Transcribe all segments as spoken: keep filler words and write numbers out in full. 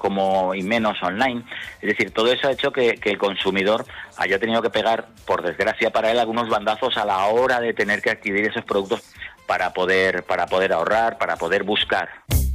como y menos online. Es decir, todo eso ha hecho que, que el consumidor haya tenido que pegar, por desgracia para él, algunos bandazos a la hora de tener que adquirir esos productos para poder, para poder ahorrar, para poder buscar.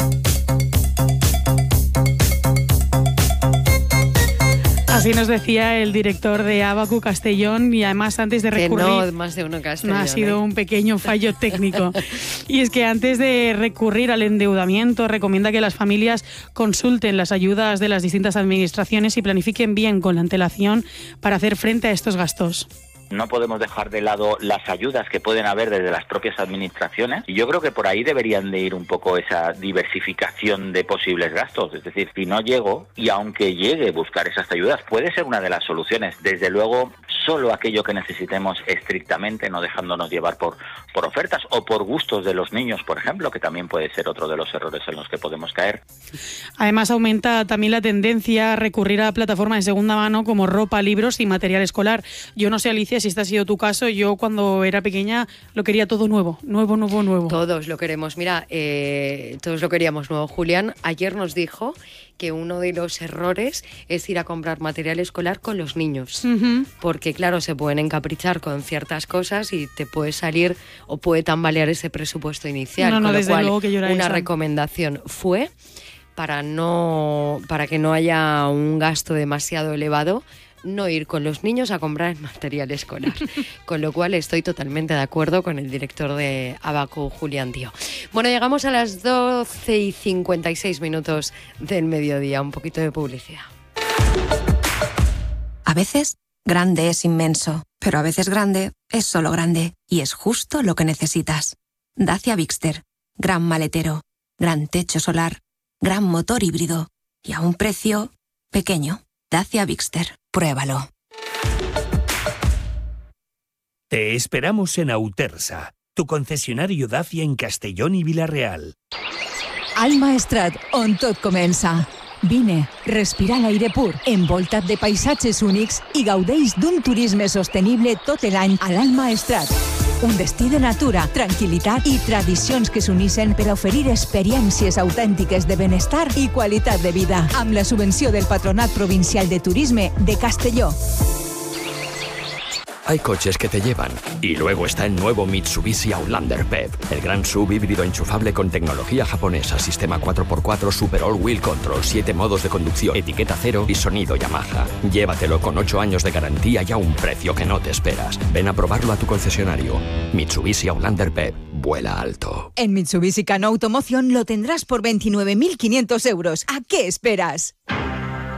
Así nos decía el director de Abacu Castellón, y además antes de recurrir... Que no, más de uno Castellón. Ha sido ¿eh? un pequeño fallo técnico. Y es que antes de recurrir al endeudamiento, recomienda que las familias consulten las ayudas de las distintas administraciones y planifiquen bien con la antelación para hacer frente a estos gastos. No podemos dejar de lado las ayudas que pueden haber desde las propias administraciones, y yo creo que por ahí deberían de ir un poco esa diversificación de posibles gastos. Es decir, si no llego, y aunque llegue a buscar esas ayudas, puede ser una de las soluciones. Desde luego, solo aquello que necesitemos estrictamente, no dejándonos llevar por, por ofertas o por gustos de los niños, por ejemplo, que también puede ser otro de los errores en los que podemos caer. Además, aumenta también la tendencia a recurrir a plataformas de segunda mano como ropa, libros y material escolar. Yo no sé, Alicia, si este ha sido tu caso. Yo cuando era pequeña lo quería todo nuevo, nuevo, nuevo, nuevo. Todos lo queremos. Mira, eh, todos lo queríamos nuevo. Julián ayer nos dijo que uno de los errores es ir a comprar material escolar con los niños. Uh-huh. Porque, claro, se pueden encaprichar con ciertas cosas y te puede salir o puede tambalear ese presupuesto inicial. No, no, con lo desde cual, luego que yo era una esa. recomendación fue para, no, para que no haya un gasto demasiado elevado, no ir con los niños a comprar material escolar. Con lo cual estoy totalmente de acuerdo con el director de Abacu, Julián Dío. Bueno, llegamos a las doce y cincuenta y seis minutos del mediodía. Un poquito de publicidad. A veces, grande es inmenso, pero a veces grande es solo grande, y es justo lo que necesitas. Dacia Bigster. Gran maletero, gran techo solar, gran motor híbrido, y a un precio pequeño. Dacia Bigster. Pruébalo. Te esperamos en Autersa, tu concesionario Dacia en Castellón i Vila-real. Al Maestrat, on tot comença. Vine, respira l'aire pur, envoltat de paisatges únics i gaudeix d'un turisme sostenible tot l'any a l'Alt Maestrat. Un destí de natura, tranquil·litat i tradicions que s'unixen per a oferir experiències autèntiques de benestar i qualitat de vida, amb la subvenció del Patronat Provincial de Turisme de Castelló. Hay coches que te llevan. Y luego está el nuevo Mitsubishi Outlander P E V, el gran sub híbrido enchufable con tecnología japonesa, sistema cuatro por cuatro Super All Wheel Control, siete modos de conducción, etiqueta cero y sonido Yamaha. Llévatelo con ocho años de garantía y a un precio que no te esperas. Ven a probarlo a tu concesionario. Mitsubishi Outlander P E V. Vuela alto. En Mitsubishi Cano Automoción lo tendrás por veintinueve mil quinientos euros. ¿A qué esperas?